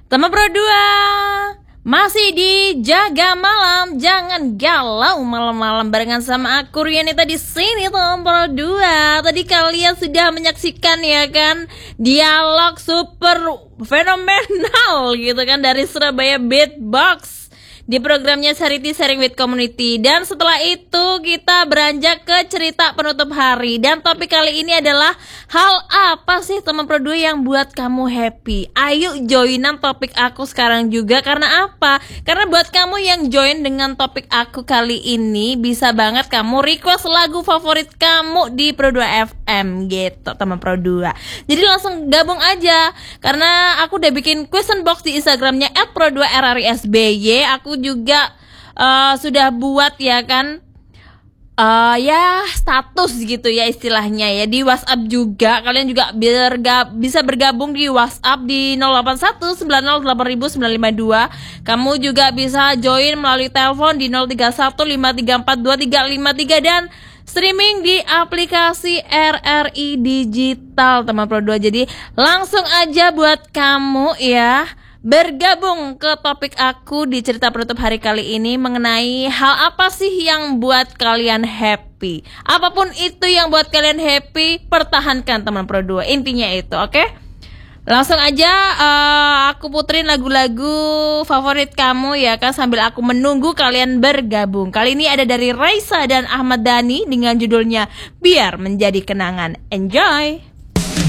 Teman Pro 2 masih di Jaga Malam, jangan galau malam-malam barengan sama aku Rianita di sini teman Pro 2. Tadi kalian sudah menyaksikan ya kan dialog super fenomenal gitu kan dari Surabaya Beatbox di programnya Charity Sharing with Community. Dan setelah itu kita beranjak ke cerita penutup hari. Dan topik kali ini adalah hal apa sih teman Pro 2 yang buat kamu happy? Ayo joinan topik aku sekarang juga. Karena apa? Karena buat kamu yang join dengan topik aku kali ini, bisa banget kamu request lagu favorit kamu di Pro 2 FM gitu teman Pro 2. Jadi langsung gabung aja, karena aku udah bikin question box di Instagramnya @pro2rrsby. Aku juga sudah buat ya kan ya status gitu ya istilahnya ya di WhatsApp juga. Kalian juga bisa bergabung di WhatsApp di 0819080952. Kamu juga bisa join melalui telepon di 0315342353 dan streaming di aplikasi RRI Digital teman Pro 2. Jadi langsung aja buat kamu ya bergabung ke topik aku di cerita penutup hari kali ini mengenai hal apa sih yang buat kalian happy. Apapun itu yang buat kalian happy, pertahankan teman Pro 2. Intinya itu, oke? Langsung aja aku puterin lagu-lagu favorit kamu ya kan, sambil aku menunggu kalian bergabung. Kali ini ada dari Raisa dan Ahmad Dhani dengan judulnya Biar Menjadi Kenangan. Enjoy!